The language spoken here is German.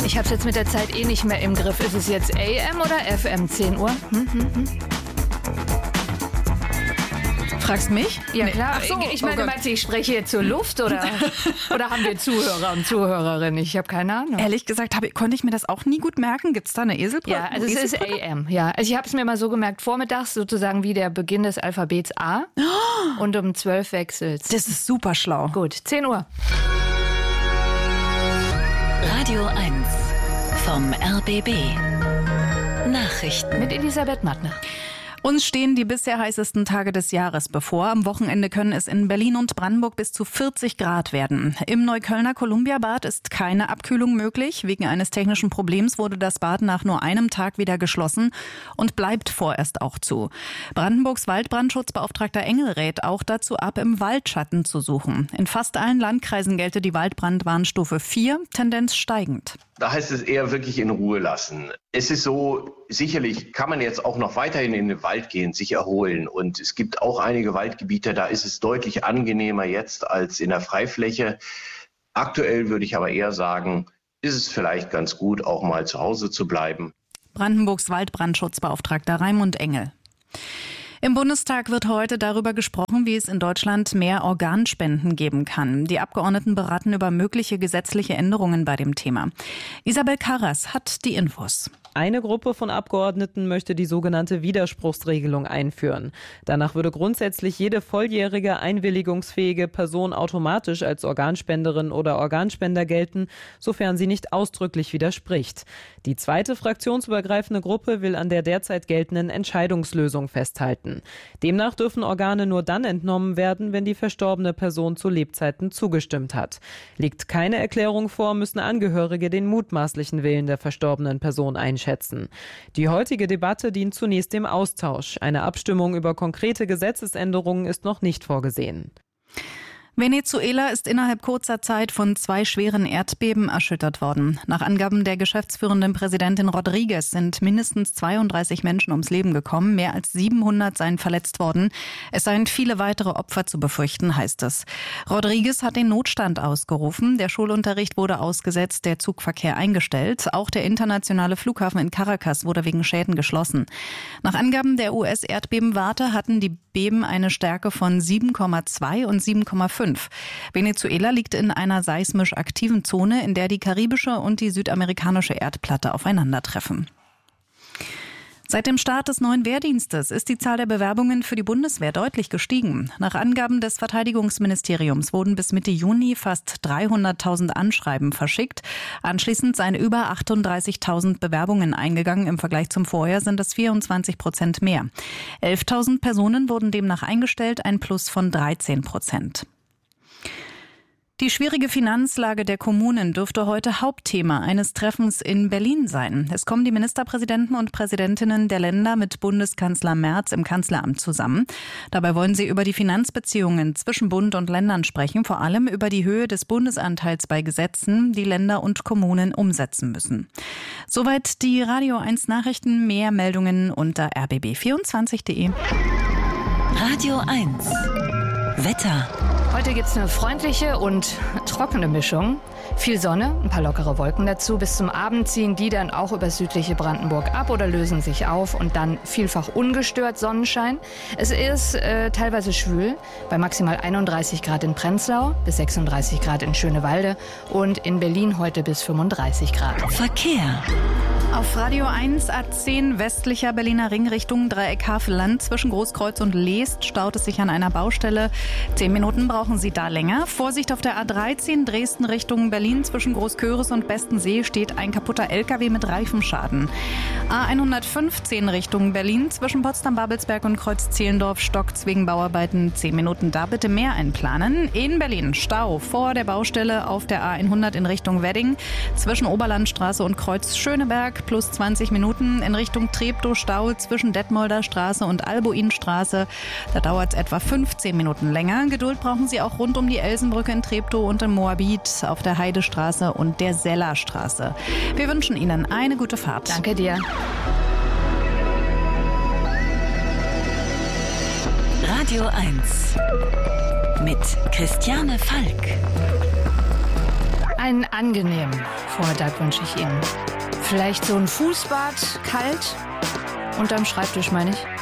Ich hab's jetzt mit der Zeit eh nicht mehr im Griff. Ist es jetzt AM oder FM 10 Uhr? Fragst mich? Ja, klar. Ach so, ich meine, meinst du, ich spreche jetzt zur Luft oder haben wir Zuhörer und Zuhörerinnen? Ich habe keine Ahnung. Ehrlich gesagt konnte ich mir das auch nie gut merken. Gibt es da eine Eselbrücke? Ja, also es ist AM. Ja, also ich habe es mir mal so gemerkt, vormittags sozusagen wie der Beginn des Alphabets A und um 12 wechselt's. Das ist super schlau. Gut, 10 Uhr. Radio 1 vom RBB. Nachrichten Mit Elisabeth Mattner. Uns stehen die bisher heißesten Tage des Jahres bevor. Am Wochenende können es in Berlin und Brandenburg bis zu 40 Grad werden. Im Neuköllner Columbiabad ist keine Abkühlung möglich. Wegen eines technischen Problems wurde das Bad nach nur einem Tag wieder geschlossen und bleibt vorerst auch zu. Brandenburgs Waldbrandschutzbeauftragter Engel rät auch dazu ab, im Waldschatten zu suchen. In fast allen Landkreisen gelte die Waldbrandwarnstufe 4, Tendenz steigend. Da heißt es eher wirklich in Ruhe lassen. Es ist so, sicherlich kann man jetzt auch noch weiterhin in den Wald gehen, sich erholen. Und es gibt auch einige Waldgebiete, da ist es deutlich angenehmer jetzt als in der Freifläche. Aktuell würde ich aber eher sagen, ist es vielleicht ganz gut, auch mal zu Hause zu bleiben. Brandenburgs Waldbrandschutzbeauftragter Raimund Engel. Im Bundestag wird heute darüber gesprochen, wie es in Deutschland mehr Organspenden geben kann. Die Abgeordneten beraten über mögliche gesetzliche Änderungen bei dem Thema. Isabel Karras hat die Infos. Eine Gruppe von Abgeordneten möchte die sogenannte Widerspruchsregelung einführen. Danach würde grundsätzlich jede volljährige, einwilligungsfähige Person automatisch als Organspenderin oder Organspender gelten, sofern sie nicht ausdrücklich widerspricht. Die zweite fraktionsübergreifende Gruppe will an der derzeit geltenden Entscheidungslösung festhalten. Demnach dürfen Organe nur dann entnommen werden, wenn die verstorbene Person zu Lebzeiten zugestimmt hat. Liegt keine Erklärung vor, müssen Angehörige den mutmaßlichen Willen der verstorbenen Person einschätzen. Die heutige Debatte dient zunächst dem Austausch. Eine Abstimmung über konkrete Gesetzesänderungen ist noch nicht vorgesehen. Venezuela ist innerhalb kurzer Zeit von 2 schweren Erdbeben erschüttert worden. Nach Angaben der geschäftsführenden Präsidentin Rodriguez sind mindestens 32 Menschen ums Leben gekommen. Mehr als 700 seien verletzt worden. Es seien viele weitere Opfer zu befürchten, heißt es. Rodriguez hat den Notstand ausgerufen. Der Schulunterricht wurde ausgesetzt, der Zugverkehr eingestellt. Auch der internationale Flughafen in Caracas wurde wegen Schäden geschlossen. Nach Angaben der US-Erdbebenwarte hatten die Beben eine Stärke von 7,2 und 7,5. Venezuela liegt in einer seismisch aktiven Zone, in der die karibische und die südamerikanische Erdplatte aufeinandertreffen. Seit dem Start des neuen Wehrdienstes ist die Zahl der Bewerbungen für die Bundeswehr deutlich gestiegen. Nach Angaben des Verteidigungsministeriums wurden bis Mitte Juni fast 300.000 Anschreiben verschickt. Anschließend seien über 38.000 Bewerbungen eingegangen. Im Vergleich zum Vorjahr sind es 24% mehr. 11.000 Personen wurden demnach eingestellt, ein Plus von 13%. Die schwierige Finanzlage der Kommunen dürfte heute Hauptthema eines Treffens in Berlin sein. Es kommen die Ministerpräsidenten und Präsidentinnen der Länder mit Bundeskanzler Merz im Kanzleramt zusammen. Dabei wollen sie über die Finanzbeziehungen zwischen Bund und Ländern sprechen, vor allem über die Höhe des Bundesanteils bei Gesetzen, die Länder und Kommunen umsetzen müssen. Soweit die Radio 1 Nachrichten. Mehr Meldungen unter rbb24.de. Radio 1 Wetter. Heute gibt's eine freundliche und trockene Mischung. Viel Sonne, ein paar lockere Wolken dazu. Bis zum Abend ziehen die dann auch über südliche Brandenburg ab oder lösen sich auf und dann vielfach ungestört Sonnenschein. Es ist teilweise schwül, bei maximal 31 Grad in Prenzlau, bis 36 Grad in Schönewalde und in Berlin heute bis 35 Grad. Verkehr. Auf Radio 1 A10 westlicher Berliner Ring Richtung Dreieck Havelland zwischen Großkreuz und Leest staut es sich an einer Baustelle. 10 Minuten brauchen Sie da länger. Vorsicht auf der A13 Dresden Richtung Berlin zwischen Großköris und Bestensee steht ein kaputter LKW mit Reifenschaden. A115 Richtung Berlin zwischen Potsdam-Babelsberg und Kreuz-Zehlendorf stockt's wegen Bauarbeiten. 10 Minuten da bitte mehr einplanen. In Berlin Stau vor der Baustelle auf der A100 in Richtung Wedding zwischen Oberlandstraße und Kreuz Schöneberg plus 20 Minuten. In Richtung Treptow Stau zwischen Detmolder Straße und Albuinstraße. Da dauert es etwa 15 Minuten länger. Geduld brauchen Sie auch rund um die Elsenbrücke in Treptow und in Moabit auf der Heidestraße und der Sellerstraße. Wir wünschen Ihnen eine gute Fahrt. Danke dir. Radio 1 mit Christiane Falk. Einen angenehmen Vormittag wünsche ich Ihnen. Vielleicht so ein Fußbad, kalt, unterm Schreibtisch meine ich.